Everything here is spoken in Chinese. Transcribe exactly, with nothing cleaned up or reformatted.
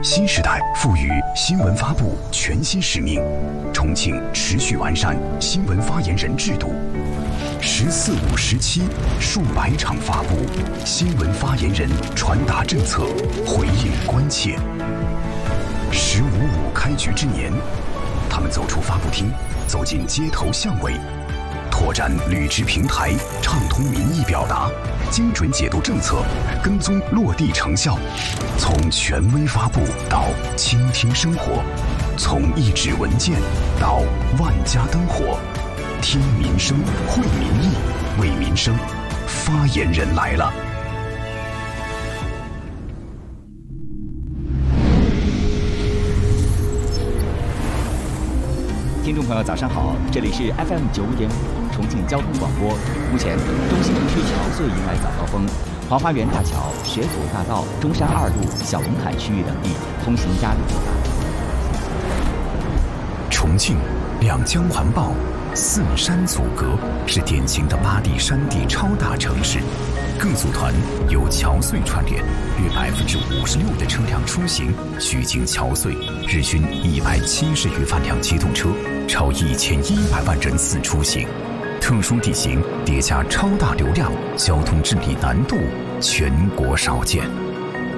新时代赋予新闻发布全新使命，重庆持续完善新闻发言人制度。十四五时期，数百场发布，新闻发言人传达政策，回应关切。十五五开局之年，他们走出发布厅，走进街头巷尾，拓展履职平台，畅通民意表达，精准解读政策，跟踪落地成效。从权威发布到倾听生活，从一纸文件到万家灯火，听民生，会民意，为民生，发言人来了。 听众朋友，早上好，这里是 F M 九五点五重庆交通广播。目前，中心城区桥隧迎来早高峰，华花园大桥、学府大道、中山二路、小龙坎区域等地通行压力较大。 重庆两江环抱，四山阻隔，是典型的八地山地超大城市。各组团由桥隧串联，约百分之五十六的车辆出行需经桥隧，日均一百七十余万辆机动车，超一千一百万人次出行。特殊地形叠加超大流量，交通治理难度全国少见。